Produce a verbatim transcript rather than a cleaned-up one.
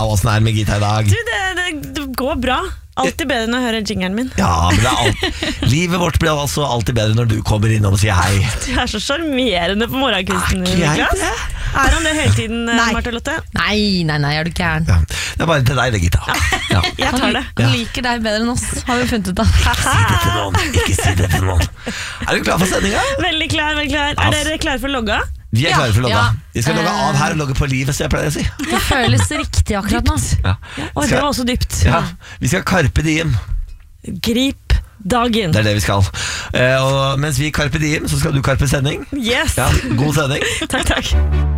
hvordan er det med Gita i dag? Du, det, det, det går bra. Alltid bedre når jeg hører jingeren min. Ja, men det er alt. Livet vårt blir altså alltid bedre når du kommer innom og sier hei. Du er så charmerende på morgenkvisten. Er ikke jeg Niklas. det? Er han det hele tiden, Nei. Marte Lotte? Nei, nei, nei, er du gæren? Ja, det er bare til deg det, Gita. Ja. Jeg Han, tar det. han liker deg bedre enn oss, har vi funnet ut av. Si det til noen, ikke si det til noen. Er du klar for sendinga? Veldig klar, veldig klar. Er dere klare for å logge? Vi er klare for å logge. Ja. Vi skal logge av her og logge på livet, så jeg pleier å si. Det føles riktig akkurat nå. Ja. Oi, det var også dypt. Ja. Vi skal karpe diem. Grip dagen. Det er det vi skal. Eh, og mens vi karpe diem, så skal du karpe sending. Yes. Ja, god sending. Takk, takk.